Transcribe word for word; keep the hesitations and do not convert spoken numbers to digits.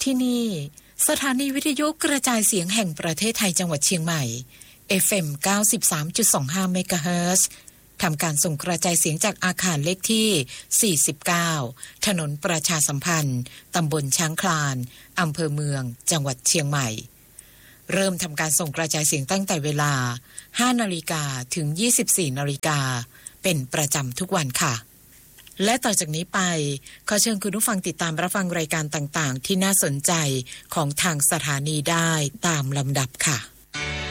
ที่นี่สถานีวิทยุกระจายเสียงแห่งประเทศไทยจังหวัดเชียงใหม่ เอฟ เอ็ม เก้าสิบสามจุดสองห้า เมกะเฮิรตซ์ทำการส่งกระจายเสียงจากอาคารเลขที่สี่สิบเก้าถนนประชาสัมพันธ์ตำบลช้างคลานอำเภอเมืองจังหวัดเชียงใหม่เริ่มทำการส่งกระจายเสียงตั้งแต่เวลา ห้านาฬิกา ถึง ยี่สิบสี่นาฬิกาเป็นประจำทุกวันค่ะและต่อจากนี้ไปขอเชิญคุณผู้ฟังติดตามรับฟังรายการต่างๆที่น่าสนใจของทางสถานีได้ตามลำดับค่ะ